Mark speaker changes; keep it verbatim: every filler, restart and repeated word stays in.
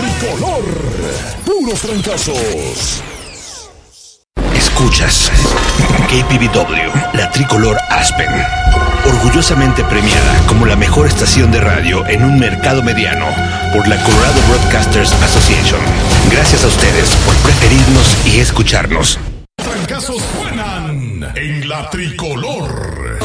Speaker 1: tricolor. Puros fracasos.
Speaker 2: Escuchas K P V W, la tricolor Aspen, orgullosamente premiada como la mejor estación de radio en un mercado mediano por la Colorado Broadcasters Association. Gracias a ustedes por preferirnos y escucharnos.
Speaker 1: Fracasos suenan en la tricolor.